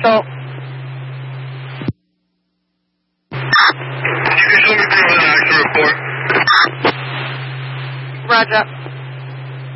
So. Can you show me the actual report? Roger.